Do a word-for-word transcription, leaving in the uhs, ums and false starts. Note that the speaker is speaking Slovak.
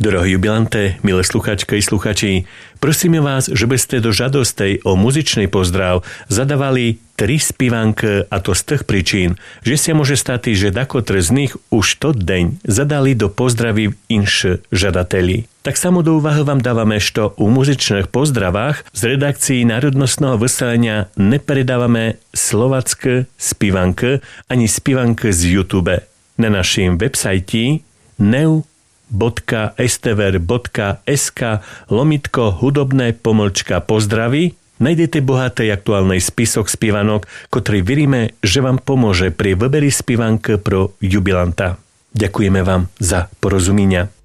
Dorohý jubilante, milé sluchačky i sluchači, prosíme vás, že by ste do žadostej o muzičný pozdrav zadávali tri spívanky, a to z tých príčin, že sa môže stať, že dakotr z nich už to deň zadali do pozdraví inš žadateli. Tak samo do úvahy vám dávame, što u muzičných pozdravách z redakcií Národnostného vysielania nepredávame slovacké spívanky ani spívanky z YouTube. Na našim websajti neu bodka es té vé er bodka es ká lomitko hudobné pomlčka pozdravy nájdete bohatý aktuálny spisok spievanok, ktorý veríme, že vám pomôže pri vyberi spievanky pro jubilanta. Ďakujeme vám za porozumenia.